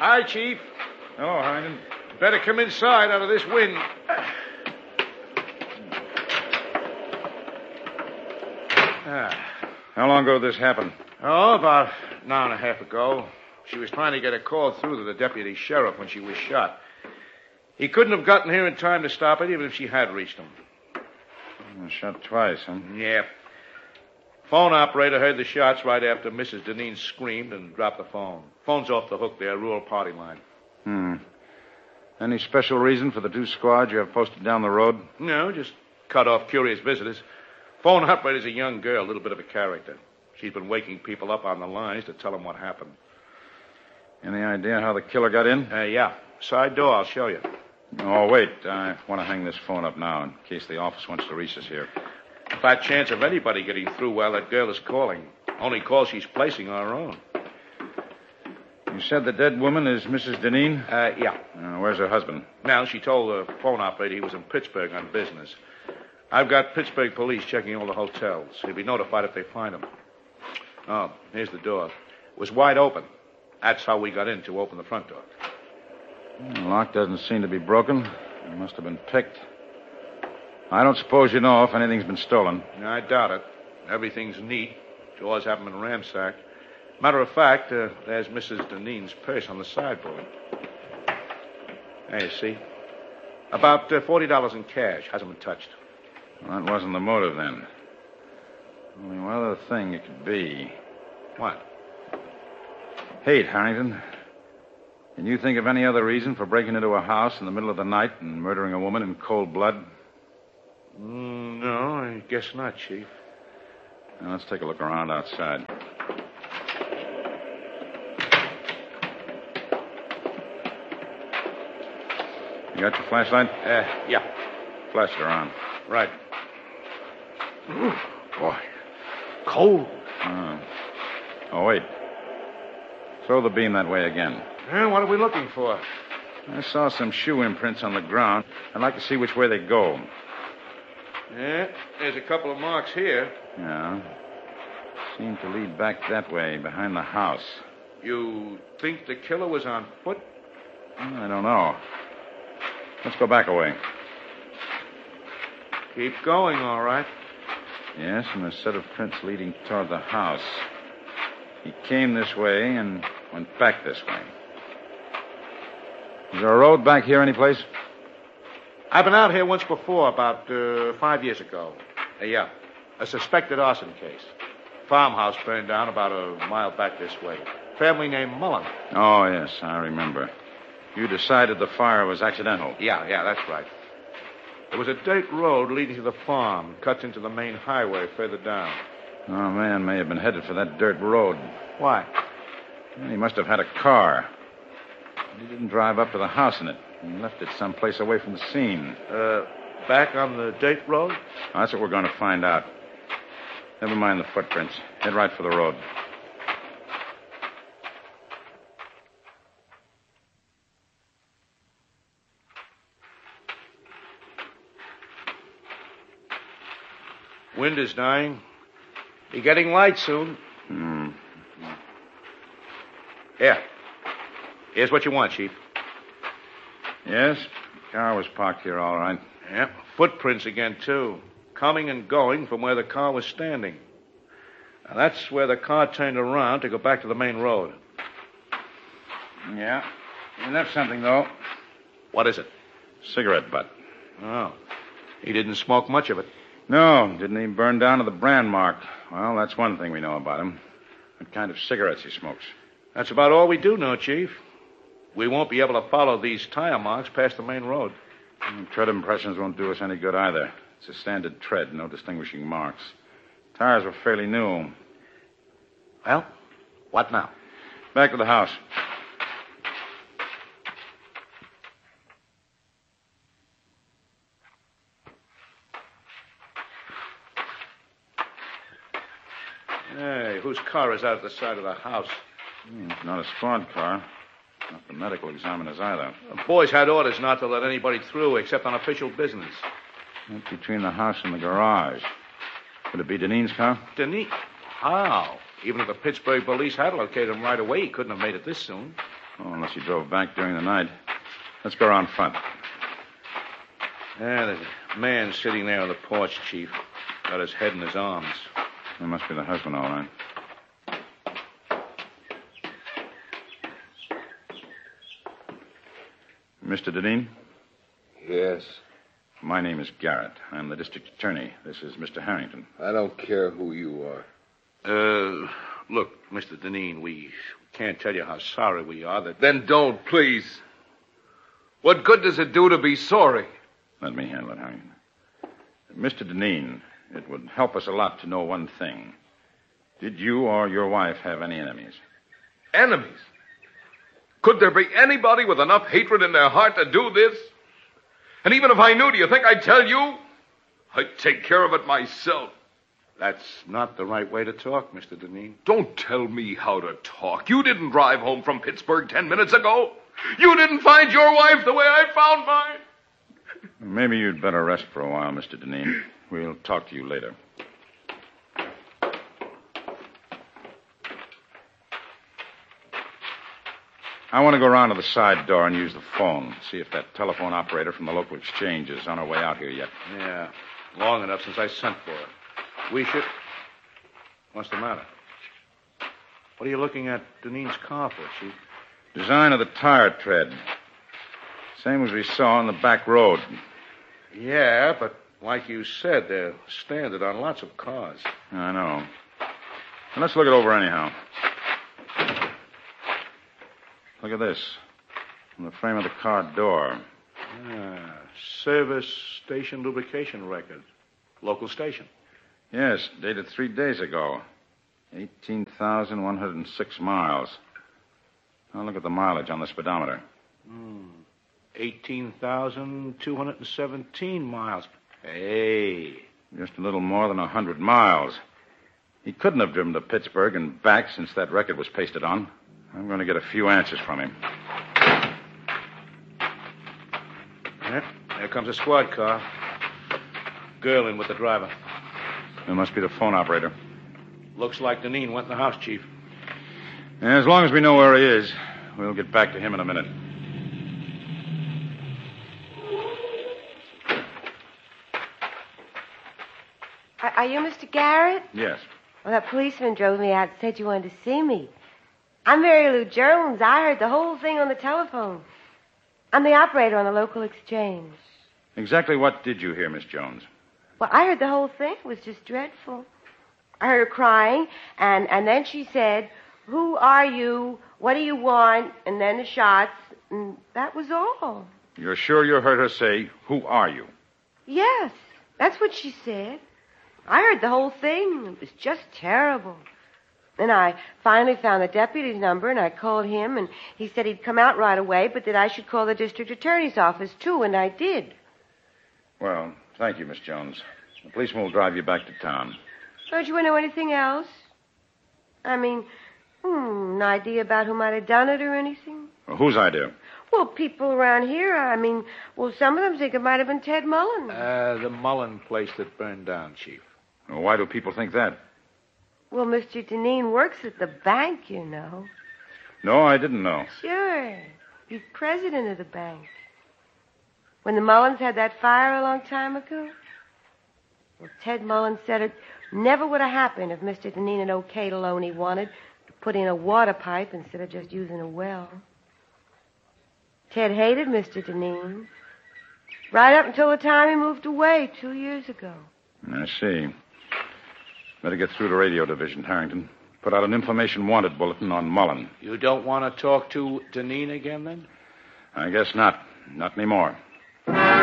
Hi, Chief. Hello, Harrington. Better come inside out of this wind. How long ago did this happen? Oh, about an hour and a half ago. She was trying to get a call through to the deputy sheriff when she was shot. He couldn't have gotten here in time to stop it, even if she had reached him. Shot twice, huh? Yeah. Phone operator heard the shots right after Mrs. Deneen screamed and dropped the phone. Phone's off the hook there, rural party line. Any special reason for the two squads you have posted down the road? No, just cut off curious visitors. Phone operator's a young girl, a little bit of a character. She's been waking people up on the lines to tell them what happened. Any idea how the killer got in? Yeah. Side door, I'll show you. Oh, wait. I want to hang this phone up now in case the office wants to reach us here. Fat chance of anybody getting through while that girl is calling. Only call she's placing on her own. You said the dead woman is Mrs. Deneen? Yeah. Where's her husband? Now, she told the phone operator he was in Pittsburgh on business. I've got Pittsburgh police checking all the hotels. He'll be notified if they find him. Oh, here's the door. It was wide open. That's how we got in to open the front door. The lock doesn't seem to be broken. It must have been picked. I don't suppose you know if anything's been stolen. I doubt it. Everything's neat. Drawers haven't been ransacked. Matter of fact, there's Mrs. Deneen's purse on the sideboard. There, you see? About $40 in cash. Hasn't been touched. Well, that wasn't the motive, then. Only one other thing it could be. What? Hate, Harrington. Can you think of any other reason for breaking into a house in the middle of the night and murdering a woman in cold blood? No, I guess not, Chief. Now, let's take a look around outside. You got your flashlight? Yeah. Flash it around. Right. Ooh, boy. Cold. Oh, wait. Throw the beam that way again. What are we looking for? I saw some shoe imprints on the ground. I'd like to see which way they go. Yeah, there's a couple of marks here. Yeah. Seem to lead back that way, behind the house. You think the killer was on foot? I don't know. Let's go back a way. Keep going, all right. Yes, and a set of prints leading toward the house. He came this way and went back this way. Is there a road back here anyplace? I've been out here once before, about 5 years ago. Yeah, a suspected arson case. Farmhouse burned down about a mile back this way. Family named Mullen. Oh, yes, I remember. You decided the fire was accidental. Yeah, that's right. There was a dirt road leading to the farm, cuts into the main highway further down. Oh, man may have been headed for that dirt road. Why? Well, he must have had a car. He didn't drive up to the house in it. He left it someplace away from the scene. Back on the dirt road? Oh, that's what we're going to find out. Never mind the footprints. Head right for the road. Wind is dying. Be getting light soon. Here. Here's what you want, Chief. Yes? The car was parked here, all right. Yeah, footprints again, too. Coming and going from where the car was standing. Now, that's where the car turned around to go back to the main road. Yeah. He left something, though. What is it? Cigarette butt. Oh. He didn't smoke much of it. No, didn't even burn down to the brand mark. Well, that's one thing we know about him. What kind of cigarettes he smokes. That's about all we do know, Chief. We won't be able to follow these tire marks past the main road. Tread impressions won't do us any good either. It's a standard tread, no distinguishing marks. Tires were fairly new. Well, what now? Back to the house. Hey, whose car is out at the side of the house? It's not a squad car. Not the medical examiners either. The boys had orders not to let anybody through except on official business. Right between the house and the garage. Could it be Deneen's car? Deneen? How? Even if the Pittsburgh police had located him right away, he couldn't have made it this soon. Oh, unless he drove back during the night. Let's go around front. Yeah, there's a man sitting there on the porch, Chief. Got his head in his arms. That must be the husband, all right. Mr. Deneen? Yes. My name is Garrett. I'm the district attorney. This is Mr. Harrington. I don't care who you are. Look, Mr. Deneen, we can't tell you how sorry we are that... Then don't, please. What good does it do to be sorry? Let me handle it, Harrington. Mr. Deneen, it would help us a lot to know one thing. Did you or your wife have any enemies? Enemies? Could there be anybody with enough hatred in their heart to do this? And even if I knew, do you think I'd tell you? I'd take care of it myself. That's not the right way to talk, Mr. Deneen. Don't tell me how to talk. You didn't drive home from Pittsburgh 10 minutes ago. You didn't find your wife the way I found mine. Maybe you'd better rest for a while, Mr. Deneen. We'll talk to you later. I want to go around to the side door and use the phone. See if that telephone operator from the local exchange is on her way out here yet. Yeah, long enough since I sent for her. We should... What's the matter? What are you looking at Deneen's car for, Chief? Design of the tire tread. Same as we saw on the back road. Yeah, but like you said, they're standard on lots of cars. I know. Well, let's look it over anyhow. Look at this. On the frame of the car door. Ah, service station lubrication record. Local station. Yes, dated 3 days ago. 18,106 miles. Now look at the mileage on the speedometer. 18,217 miles. Hey. Just a little more than 100 miles. He couldn't have driven to Pittsburgh and back since that record was pasted on. I'm going to get a few answers from him. Yep, there comes a squad car. Girl in with the driver. It must be the phone operator. Looks like Deneen went in the house, Chief. And as long as we know where he is, we'll get back to him in a minute. Are you Mr. Garrett? Yes. Well, that policeman drove me out and said you wanted to see me. I'm Mary Lou Jones. I heard the whole thing on the telephone. I'm the operator on the local exchange. Exactly what did you hear, Miss Jones? Well, I heard the whole thing. It was just dreadful. I heard her crying, and then she said, "Who are you? What do you want?" And then the shots, and that was all. You're sure you heard her say, "Who are you"? Yes, that's what she said. I heard the whole thing. It was just terrible. Then I finally found the deputy's number, and I called him, and he said he'd come out right away, but that I should call the district attorney's office, too, and I did. Well, thank you, Miss Jones. The policeman will drive you back to town. Don't you want to know anything else? I mean, an idea about who might have done it or anything? Well, whose idea? Well, people around here, some of them think it might have been Ted Mullen. The Mullen place that burned down, Chief. Well, why do people think that? Well, Mr. Deneen works at the bank, you know. No, I didn't know. Sure. He's president of the bank. When the Mullens had that fire a long time ago, well, Ted Mullen said it never would have happened if Mr. Deneen had okayed a loan he wanted to put in a water pipe instead of just using a well. Ted hated Mr. Deneen right up until the time he moved away 2 years ago. I see. Better get through to radio division, Harrington. Put out an information wanted bulletin on Mullen. You don't want to talk to Deneen again, then? I guess not. Not anymore.